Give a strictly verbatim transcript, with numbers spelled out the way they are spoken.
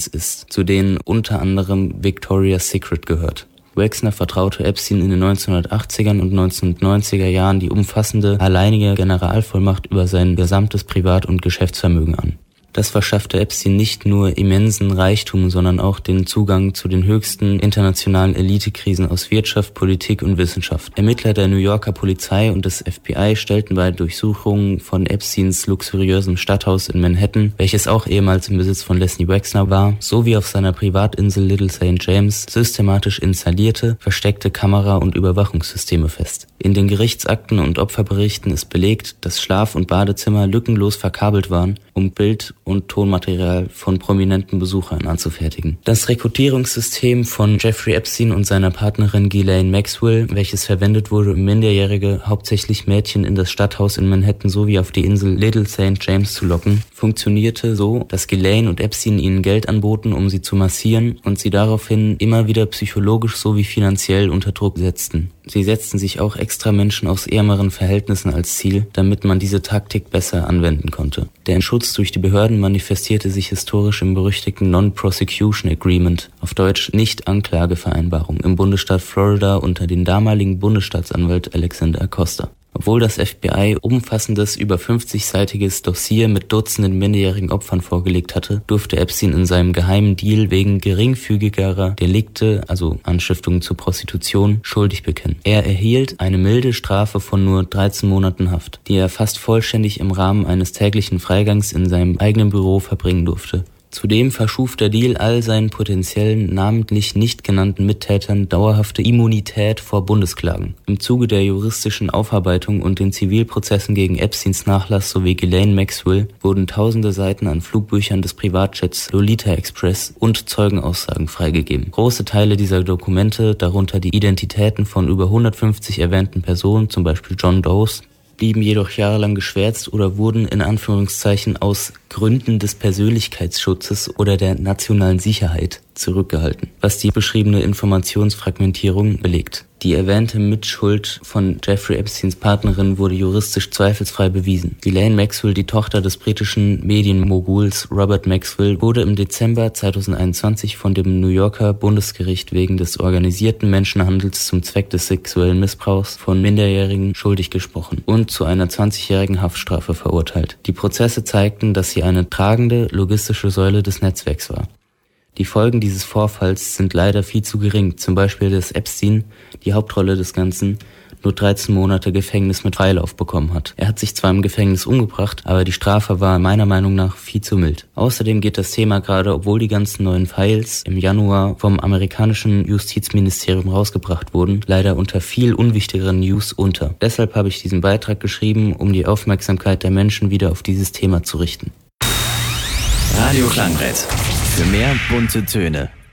Epsteins ist, zu denen unter anderem Victoria's Secret gehört. Wexner vertraute Epstein in den neunzehnhundertachtzigern und neunzehnhundertneunziger Jahren die umfassende, alleinige Generalvollmacht über sein gesamtes Privat- und Geschäftsvermögen an. Das verschaffte Epstein nicht nur immensen Reichtum, sondern auch den Zugang zu den höchsten internationalen Elitekrisen aus Wirtschaft, Politik und Wissenschaft. Ermittler der New Yorker Polizei und des F B I stellten bei Durchsuchungen von Epsteins luxuriösem Stadthaus in Manhattan, welches auch ehemals im Besitz von Leslie Wexner war, sowie auf seiner Privatinsel Little Saint James systematisch installierte, versteckte Kamera- und Überwachungssysteme fest. In den Gerichtsakten und Opferberichten ist belegt, dass Schlaf- und Badezimmer lückenlos verkabelt waren, um Bild- und Tonmaterial von prominenten Besuchern anzufertigen. Das Rekrutierungssystem von Jeffrey Epstein und seiner Partnerin Ghislaine Maxwell, welches verwendet wurde, um Minderjährige, hauptsächlich Mädchen, in das Stadthaus in Manhattan sowie auf die Insel Little Saint James zu locken, funktionierte so, dass Ghislaine und Epstein ihnen Geld anboten, um sie zu massieren, und sie daraufhin immer wieder psychologisch sowie finanziell unter Druck setzten. Sie setzten sich auch extra Menschen aus ärmeren Verhältnissen als Ziel, damit man diese Taktik besser anwenden konnte. Der Schutz durch die Behörden manifestierte sich historisch im berüchtigten Non-Prosecution Agreement, auf Deutsch Nicht-Anklagevereinbarung, im Bundesstaat Florida unter dem damaligen Bundesstaatsanwalt Alexander Acosta. Obwohl das F B I umfassendes, über fünfzigseitiges Dossier mit Dutzenden minderjährigen Opfern vorgelegt hatte, durfte Epstein in seinem geheimen Deal wegen geringfügigerer Delikte, also Anstiftungen zur Prostitution, schuldig bekennen. Er erhielt eine milde Strafe von nur dreizehn Monaten Haft, die er fast vollständig im Rahmen eines täglichen Freigangs in seinem eigenen Büro verbringen durfte. Zudem verschuf der Deal all seinen potenziellen, namentlich nicht genannten Mittätern dauerhafte Immunität vor Bundesklagen. Im Zuge der juristischen Aufarbeitung und den Zivilprozessen gegen Epsteins Nachlass sowie Ghislaine Maxwell wurden tausende Seiten an Flugbüchern des Privatjets Lolita Express und Zeugenaussagen freigegeben. Große Teile dieser Dokumente, darunter die Identitäten von über hundertfünfzig erwähnten Personen, zum Beispiel John Does, blieben jedoch jahrelang geschwärzt oder wurden in Anführungszeichen aus Gründen des Persönlichkeitsschutzes oder der nationalen Sicherheit zurückgehalten, was die beschriebene Informationsfragmentierung belegt. Die erwähnte Mitschuld von Jeffrey Epsteins Partnerin wurde juristisch zweifelsfrei bewiesen. Ghislaine Maxwell, die Tochter des britischen Medienmoguls Robert Maxwell, wurde im Dezember zweitausendeinundzwanzig von dem New Yorker Bundesgericht wegen des organisierten Menschenhandels zum Zweck des sexuellen Missbrauchs von Minderjährigen schuldig gesprochen und zu einer zwanzigjährigen Haftstrafe verurteilt. Die Prozesse zeigten, dass sie eine tragende logistische Säule des Netzwerks war. Die Folgen dieses Vorfalls sind leider viel zu gering, zum Beispiel, dass Epstein, die Hauptrolle des Ganzen, nur dreizehn Monate Gefängnis mit Freilauf bekommen hat. Er hat sich zwar im Gefängnis umgebracht, aber die Strafe war meiner Meinung nach viel zu mild. Außerdem geht das Thema gerade, obwohl die ganzen neuen Files im Januar vom amerikanischen Justizministerium rausgebracht wurden, leider unter viel unwichtigeren News unter. Deshalb habe ich diesen Beitrag geschrieben, um die Aufmerksamkeit der Menschen wieder auf dieses Thema zu richten. Radio Klangbrett. Für mehr bunte Töne.